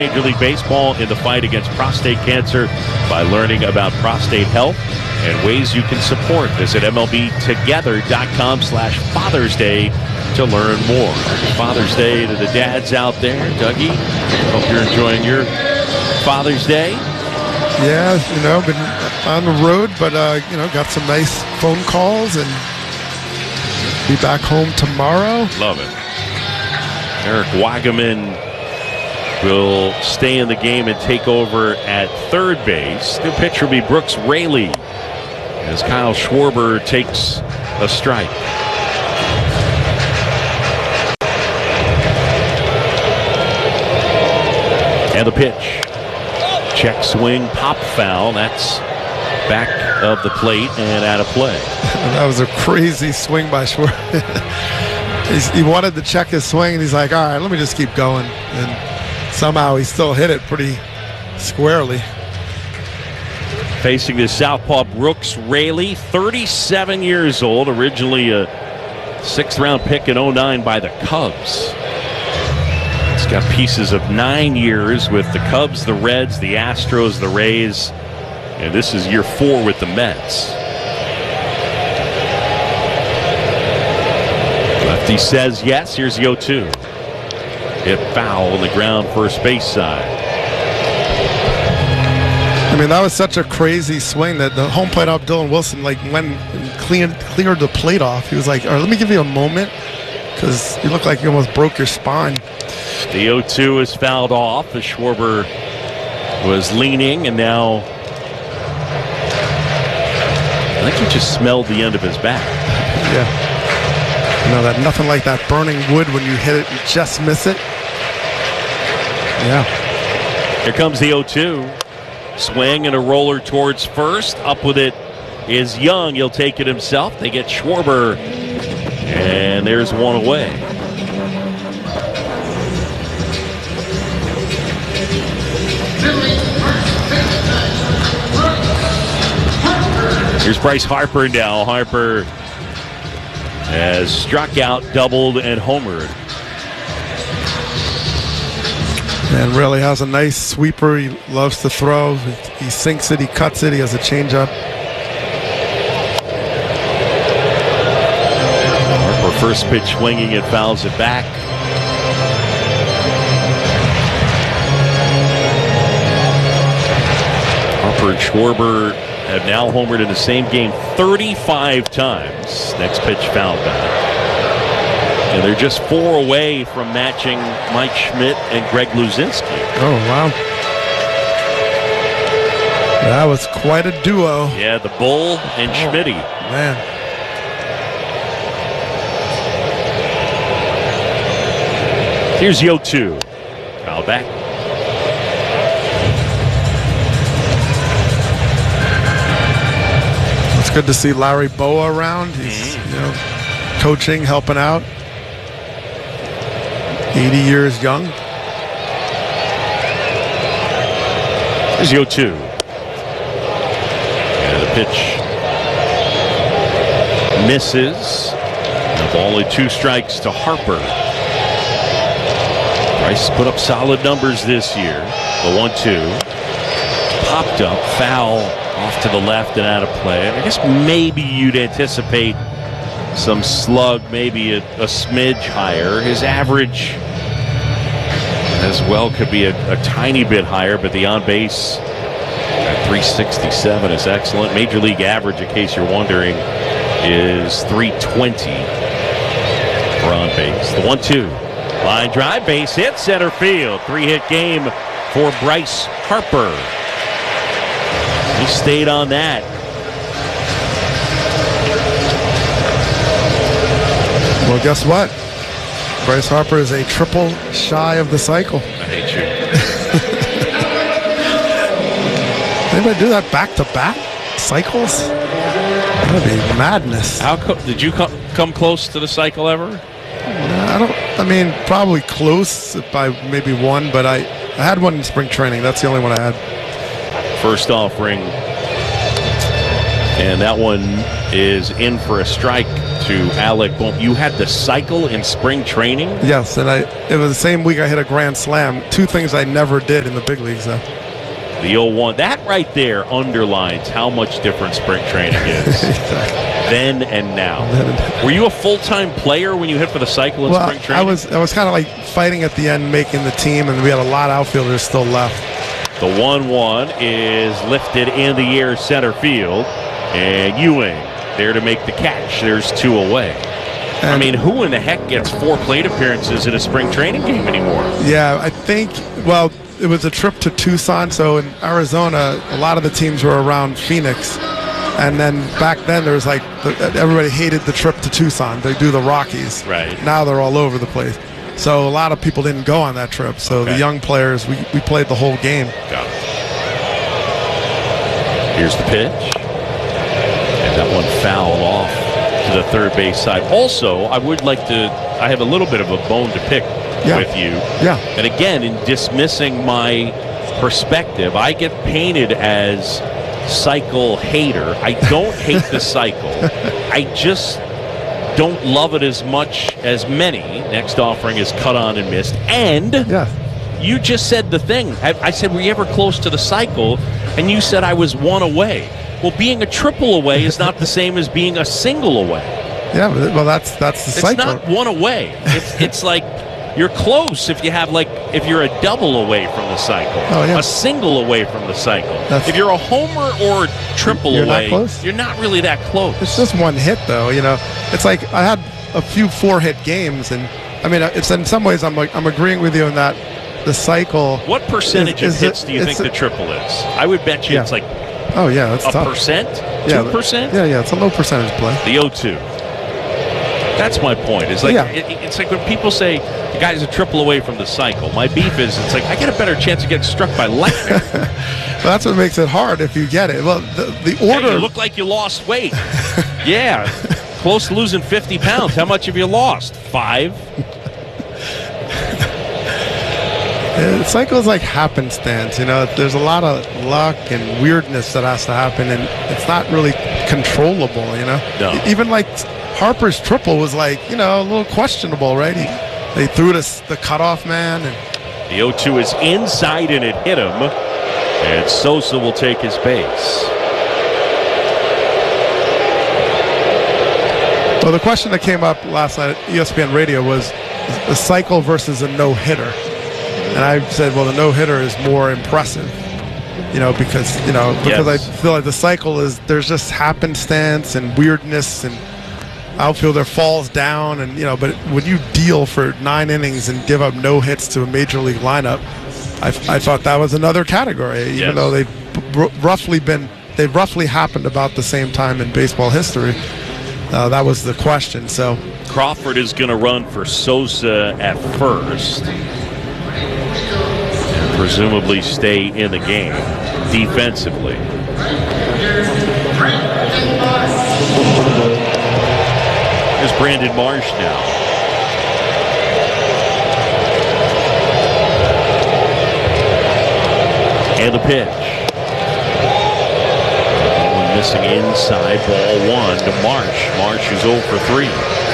Major League Baseball in the fight against prostate cancer by learning about prostate health and ways you can support. Visit MLBtogether.com/Father's Day to learn more. Happy Father's Day to the dads out there. Dougie, hope you're enjoying your Father's Day. Yeah, been on the road, but, got some nice phone calls and be back home tomorrow. Love it. Eric Wagaman will stay in the game and take over at third base. The pitcher will be Brooks Raley as Kyle Schwarber takes a strike. And the pitch. Check swing, pop foul. That's back of the plate and out of play. That was a crazy swing by Schwarber. He wanted to check his swing, and he's like, all right, let me just keep going. And somehow he still hit it pretty squarely. Facing the southpaw Brooks Raley, 37 years old, originally a 6th-round pick in 2009 by the Cubs. He's got pieces of 9 years with the Cubs, the Reds, the Astros, the Rays, and this is year 4 with the Mets. Lefty says yes. Here's the 0-2. Hit foul on the ground first base side. I mean, that was such a crazy swing that the home plate up Dylan Wilson went and cleared the plate off. He was like, all right, let me give you a moment, because you look like you almost broke your spine. The 0-2 is fouled off as Schwarber was leaning, and now I think he just smelled the end of his bat. Yeah. That nothing like that burning wood when you hit it and just miss it. Yeah. Here comes the 0-2. Swing and a roller towards first. Up with it is Young. He'll take it himself. They get Schwarber, and there's one away. Here's Bryce Harper now. Harper has struck out, doubled, and homered. And really has a nice sweeper. He loves to throw. He sinks it, he cuts it, he has a changeup. Harper first pitch swinging, it fouls it back. Harper and Schwarber have now homered in the same game 35 times. Next pitch fouled back. And they're just 4 away from matching Mike Schmidt and Greg Luzinski. Oh, wow. That was quite a duo. Yeah, the Bull and Schmitty. Man. Here's the 0-2. Foul back. It's good to see Larry Boa around. He's coaching, helping out. 80 years young. Here's the 0-2. And the pitch misses. The ball in 2 strikes to Harper. Bryce put up solid numbers this year. The 1-2. Popped up, foul off to the left and out of play. I guess maybe you'd anticipate some slug, maybe a smidge higher. His average as well could be a tiny bit higher, but the on base at 367 is excellent. Major league average, in case you're wondering, is 320 for on base. The 1-2. Line drive, base hit, center field. 3-hit game for Bryce Harper. He stayed on that. Well, guess what? Bryce Harper is a triple shy of the cycle. I hate you. Anybody do that back-to-back cycles? That would be madness. Did you come close to the cycle ever? Probably close by maybe 1, but I had one in spring training. That's the only one I had. First offering. And that one is in for a strike. to Alec Bohm. You had the cycle in spring training? Yes, and it was the same week I hit a grand slam. Two things I never did in the big leagues, though. The 0-1. That right there underlines how much different spring training is then and now. Were you a full-time player when you hit for the cycle in spring training? I was kind of like fighting at the end, making the team, and we had a lot of outfielders still left. The 1-1 is lifted in the air center field, and Ewing there to make the catch. There's 2 away. I mean, who in the heck gets 4 plate appearances in a spring training game anymore? Yeah, I think, well, it was a trip to Tucson, so in Arizona, a lot of the teams were around Phoenix. And then back then, there was like, everybody hated the trip to Tucson. They do the Rockies. Right. Now they're all over the place. So a lot of people didn't go on that trip. So the young players, we played the whole game. Got it. Here's the pitch. And that one fouled off to the third base side. Also, I have a little bit of a bone to pick with you. Yeah. And again, in dismissing my perspective, I get painted as cycle hater. I don't hate the cycle. I just don't love it as much as many. Next offering is cut on and missed. And you just said the thing. I said, were you ever close to the cycle? And you said I was 1 away. Well, being a triple away is not the same as being a single away. Yeah, well, that's the cycle. It's not 1 away. It's like you're close if you're a double away from the cycle, a single away from the cycle. If you're a homer or a triple away, you're not really that close. It's just 1 hit, though. You know, it's like I had a few 4-hit games, and I mean, it's in some ways I'm agreeing with you in that the cycle. What percentage of hits do you think the triple is? I would bet you it's like that's a tough. Percent, 2%. Yeah, it's a low percentage play. The 0-2. That's my point. It's like it's like when people say the guy's a triple away from the cycle. My beef is it's like I get a better chance of getting struck by lightning. Well, that's what makes it hard if you get it. Well, the order. Hey, you look like you lost weight. Yeah, close to losing 50 pounds. How much have you lost? 5. The cycle is like happenstance. You know, there's a lot of luck and weirdness that has to happen, and it's not really controllable. You know, no. Even like Harper's triple was like, a little questionable, right? They threw the cutoff man. And the 0-2 is inside, and it hit him. And Sosa will take his base. Well, the question that came up last night at ESPN Radio was the cycle versus a no-hitter. And I said, well, the no-hitter is more impressive. Because I feel like the cycle there's just happenstance and weirdness, and outfielder falls down, and but when you deal for 9 innings and give up no hits to a major league lineup, I thought that was another category. Even though they've roughly happened about the same time in baseball history. That was the question. So Crawford is going to run for Sosa at first, and presumably stay in the game defensively. There's Brandon Marsh now. And the pitch. One missing inside, ball 1 to Marsh. Marsh is 0 for 3.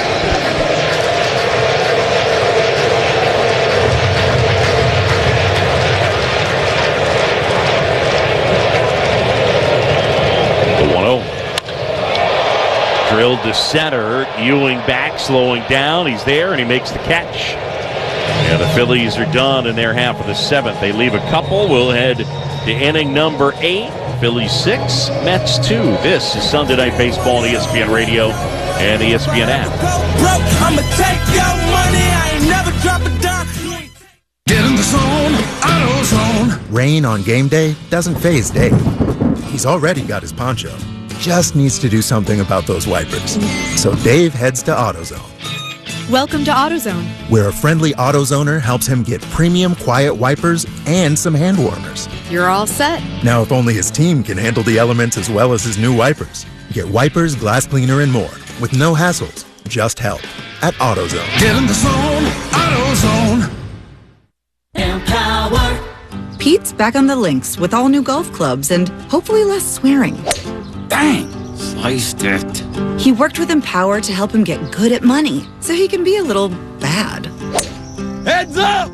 The 1-0. Drilled to center. Ewing back, slowing down. He's there, and he makes the catch. And the Phillies are done in their half of the 7th. They leave a couple. We'll head to inning number 8. Phillies 6, Mets 2. This is Sunday Night Baseball on ESPN Radio and the ESPN app. I'ma take your money. I ain't never drop a dime. Get in the zone, AutoZone. Rain on game day doesn't faze Dave. He's already got his poncho. Just needs to do something about those wipers. So Dave heads to AutoZone. Welcome to AutoZone, where a friendly AutoZoner helps him get premium quiet wipers and some hand warmers. You're all set. Now, if only his team can handle the elements as well as his new wipers. Get wipers, glass cleaner, and more with no hassles, just help at AutoZone. Get in the zone, AutoZone. Empower. Pete's back on the links with all new golf clubs and hopefully less swearing. Dang, sliced it. He worked with Empower to help him get good at money, so he can be a little bad. Heads up!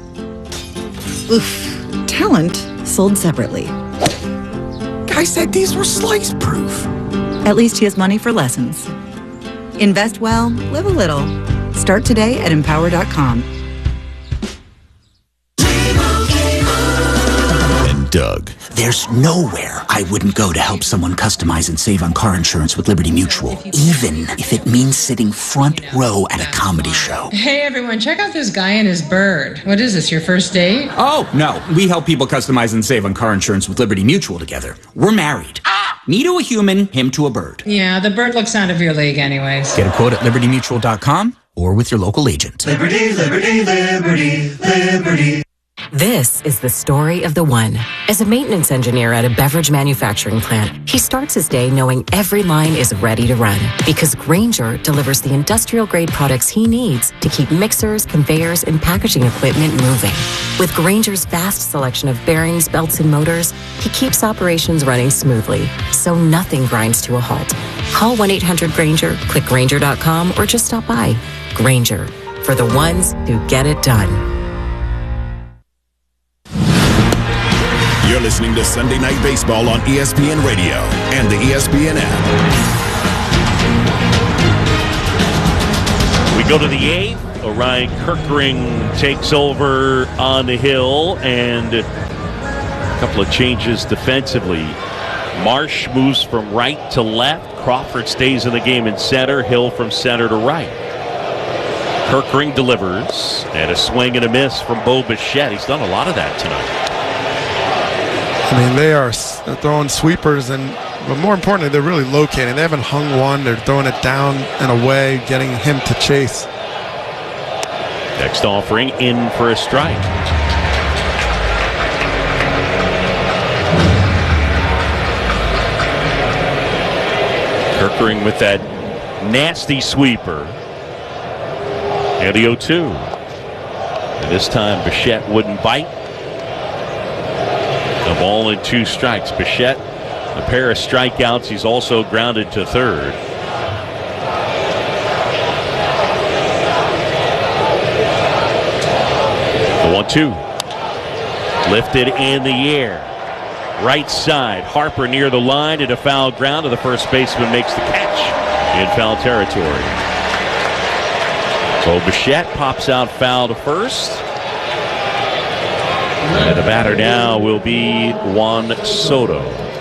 Oof. Talent sold separately. Guy said these were slice-proof. At least he has money for lessons. Invest well, live a little. Start today at Empower.com. And Doug. There's nowhere I wouldn't go to help someone customize and save on car insurance with Liberty Mutual, even if it means sitting front row at a comedy show. Hey everyone, check out this guy and his bird. What is this, your first date? Oh, no. We help people customize and save on car insurance with Liberty Mutual together. We're married. Me to a human, him to a bird. Yeah, the bird looks out of your league anyways. Get a quote at libertymutual.com or with your local agent. Liberty, liberty, liberty, liberty. This is the story of the one. As a maintenance engineer at a beverage manufacturing plant, he starts his day knowing every line is ready to run because Grainger delivers the industrial-grade products he needs to keep mixers, conveyors, and packaging equipment moving. With Grainger's vast selection of bearings, belts, and motors, he keeps operations running smoothly, so nothing grinds to a halt. Call 1-800-GRAINGER, click Grainger.com, or just stop by. Grainger, for the ones who get it done. You're listening to Sunday Night Baseball on ESPN Radio and the ESPN app. We go to the eighth. Orion Kerkering takes over on the hill, and a couple of changes defensively. Marsh moves from right to left. Crawford stays in the game in center. Hill from center to right. Kerkering delivers, and a swing and a miss from Bo Bichette. He's done a lot of that tonight. I mean, they're throwing sweepers, but more importantly, they're really locating. They haven't hung one. They're throwing it down and away, getting him to chase. Next offering in for a strike. Kerkering with that nasty sweeper. And the 0-2. And this time Bichette wouldn't bite. A ball and 2 strikes. Bichette, a pair of strikeouts. He's also grounded to third. The 1-2. Lifted in the air. Right side. Harper near the line and a foul ground, and the first baseman makes the catch in foul territory. So Bichette pops out foul to first. And the batter now will be Juan Soto.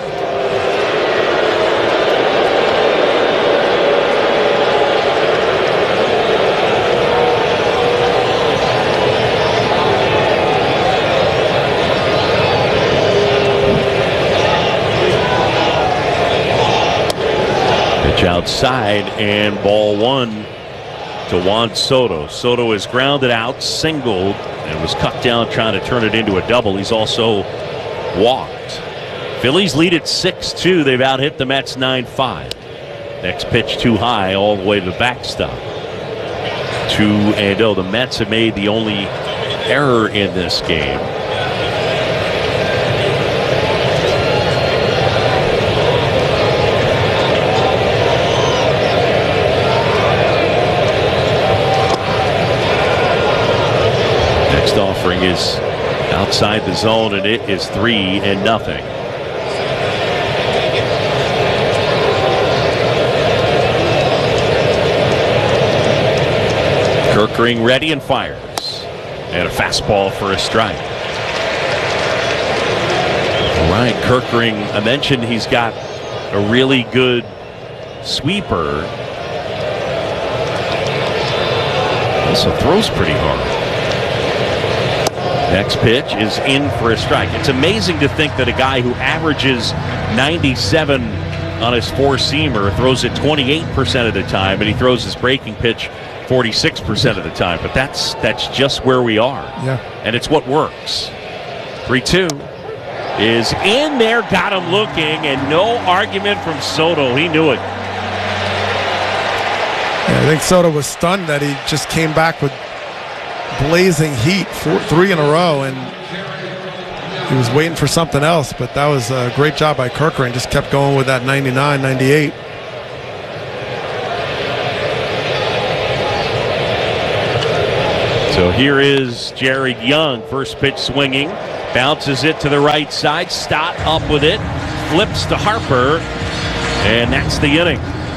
Pitch outside and ball 1 to Juan Soto. Soto is grounded out, singled, and was cut down trying to turn it into a double. He's also walked. Phillies lead at 6-2. They've out-hit the Mets 9-5. Next pitch too high all the way to the backstop. 2-0. The Mets have made the only error in this game. Next offering is outside the zone, and it is 3-0. Kerkering ready and fires. And a fastball for a strike. Orion Kerkering, I mentioned he's got a really good sweeper. Also throws pretty hard. Next pitch is in for a strike. It's amazing to think that a guy who averages 97 on his four-seamer throws it 28% of the time, and he throws his breaking pitch 46% of the time. But that's just where we are. Yeah. And it's what works. 3-2 is in there, got him looking, and no argument from Soto. He knew it. Yeah, I think Soto was stunned that he just came back with blazing heat, 3 in a row, and he was waiting for something else. But that was a great job by Kerkering. Just kept going with that 99, 98. So here is Jared Young, first pitch swinging, bounces it to the right side, Stott up with it, flips to Harper, and that's the inning.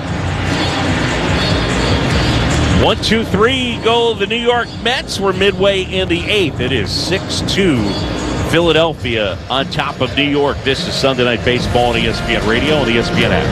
1-2-3 go the New York Mets. We're midway in the 8th. It is 6-2 Philadelphia on top of New York. This is Sunday Night Baseball on ESPN Radio and the ESPN app.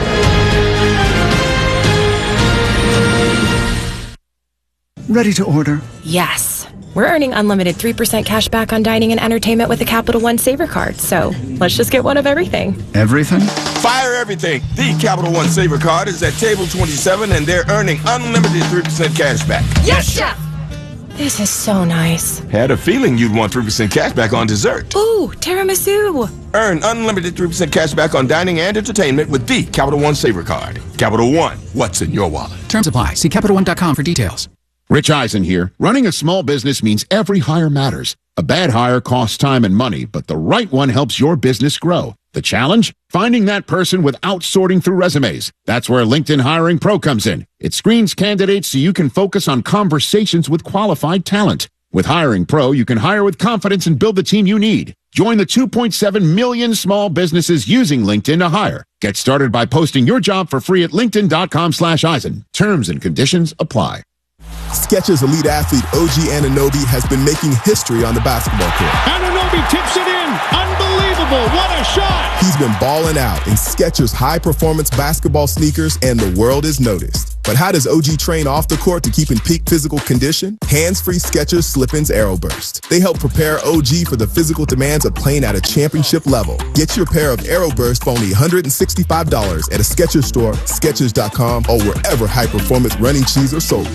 Ready to order? Yes. We're earning unlimited 3% cash back on dining and entertainment with the Capital One Saver Card. So let's just get one of everything. Everything? Fire everything. The Capital One Saver Card is at table 27, and they're earning unlimited 3% cash back. Yes, Chef! This is so nice. Had a feeling you'd want 3% cash back on dessert. Ooh, tiramisu. Earn unlimited 3% cash back on dining and entertainment with the Capital One Saver Card. Capital One, what's in your wallet? Terms apply. See CapitalOne.com for details. Rich Eisen here. Running a small business means every hire matters. A bad hire costs time and money, but the right one helps your business grow. The challenge? Finding that person without sorting through resumes. That's where LinkedIn Hiring Pro comes in. It screens candidates so you can focus on conversations with qualified talent. With Hiring Pro, you can hire with confidence and build the team you need. Join the 2.7 million small businesses using LinkedIn to hire. Get started by posting your job for free at linkedin.com/Eisen. Terms and conditions apply. Skechers elite athlete OG Anunoby has been making history on the basketball court. Anunoby tips it in. Unbelievable. What a shot. He's been balling out in Skechers high-performance basketball sneakers, and the world is noticed. But how does OG train off the court to keep in peak physical condition? Hands-free Skechers Slip-ins AeroBurst. They help prepare OG for the physical demands of playing at a championship level. Get your pair of AeroBurst for only $165 at a Skechers store, Skechers.com, or wherever high-performance running shoes are sold.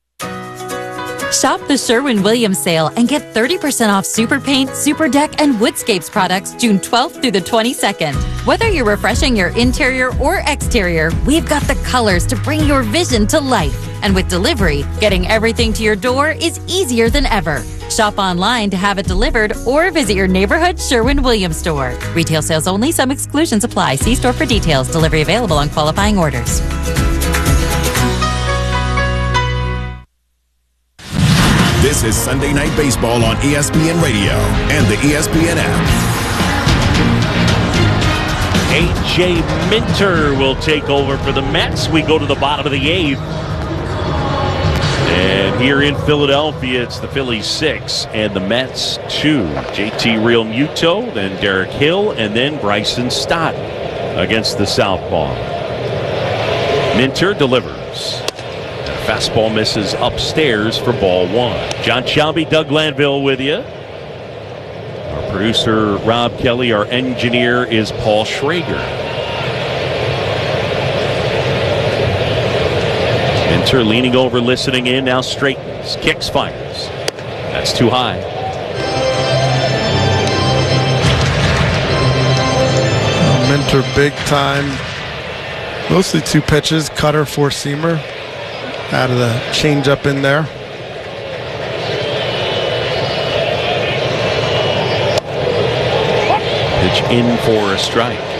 Shop the Sherwin-Williams sale and get 30% off Super Paint, Super Deck, and Woodscapes products June 12th through the 22nd. Whether you're refreshing your interior or exterior, we've got the colors to bring your vision to life. And with delivery, getting everything to your door is easier than ever. Shop online to have it delivered or visit your neighborhood Sherwin-Williams store. Retail sales only. Some exclusions apply. See store for details. Delivery available on qualifying orders. This is Sunday Night Baseball on ESPN Radio and the ESPN app. A.J. Minter will take over for the Mets. We go to the bottom of the 8th. And here in Philadelphia, it's the Phillies 6 and the Mets 2. JT Realmuto, then Derek Hill, and then Bryson Stott against the southpaw. Minter delivers. Fastball misses upstairs for ball 1. John Shelby, Doug Glanville with you. Our producer, Rob Kelly. Our engineer is Paul Schrager. Minter leaning over, listening in, now straightens. Kicks, fires. That's too high. Minter big time. Mostly 2 pitches, cutter, 4-seamer. Out of the changeup in there. Pitch in for a strike.